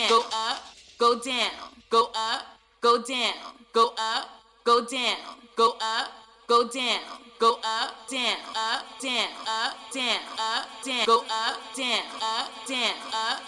down, go up, go down, go up, go down, go up, go down, go up, go down, go up, down, up, down, up, down, up, down, go up, down, up, down, up,